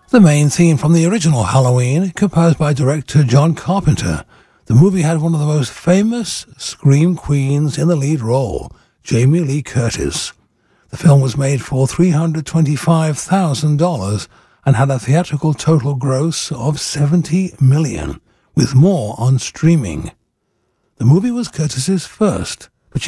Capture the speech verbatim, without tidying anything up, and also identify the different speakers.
Speaker 1: The main theme from the original Halloween, composed by director John Carpenter. The movie had one of the most famous scream queens in the lead role, Jamie Lee Curtis. The film was made for three hundred twenty-five thousand dollars and had a theatrical total gross of seventy million dollars, with more on streaming. The movie was Curtis's first